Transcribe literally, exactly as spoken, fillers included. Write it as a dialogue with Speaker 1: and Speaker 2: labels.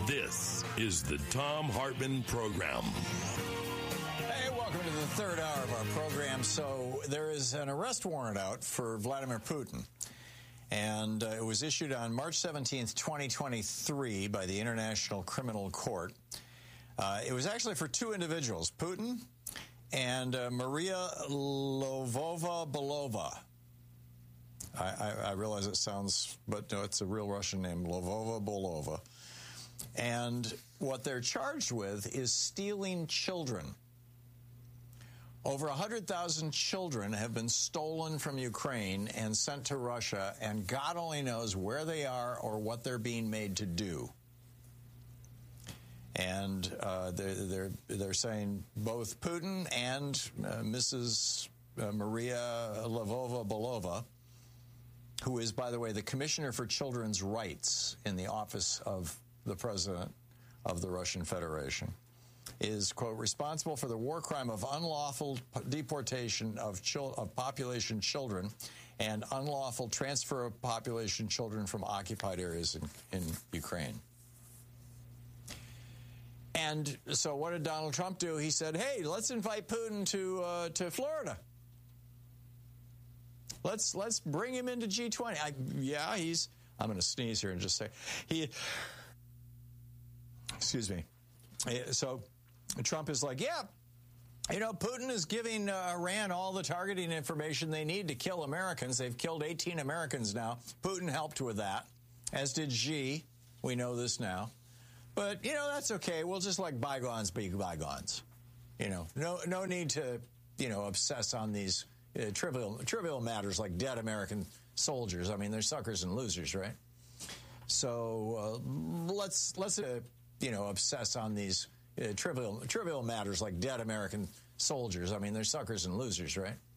Speaker 1: This is the Thom Hartmann Program.
Speaker 2: Hey, welcome to the third hour of our program. So there is an arrest warrant out for Vladimir Putin. And uh, it was issued on March seventeenth, twenty twenty-three by the International Criminal Court. Uh, it was actually for two individuals, Putin and uh, Maria Lvova-Belova. I, I, I realize it sounds, but no, it's a real Russian name, Lvova-Belova. And what they're charged with is stealing children. Over one hundred thousand children have been stolen from Ukraine and sent to Russia, and God only knows where they are or what they're being made to do. And uh, they're, they're, they're saying both Putin and uh, Missus Uh, Maria Lvova-Belova, who is, by the way, the Commissioner for Children's Rights in the office of the President of the Russian Federation, is, quote, responsible for the war crime of unlawful deportation of, chil- of population children and unlawful transfer of population children from occupied areas in, in Ukraine. And so what did Donald Trump do? He said, hey, let's invite Putin to uh, to Florida. Let's let's bring him into G twenty. I, yeah, he's, I'm going to sneeze here and just say, he, excuse me. So Trump is like, yeah, you know, Putin is giving uh, Iran all the targeting information they need to kill Americans. They've killed eighteen Americans now. Putin helped with that, as did Xi. We know this now. But, you know, that's okay. We'll just let bygones be bygones. You know, no no need to, you know, obsess on these uh, trivial trivial matters like dead American soldiers. I mean, they're suckers and losers, right? So uh, let's, let's uh, you know, obsess on these uh, trivial trivial matters like dead American soldiers. I mean, they're suckers and losers, right?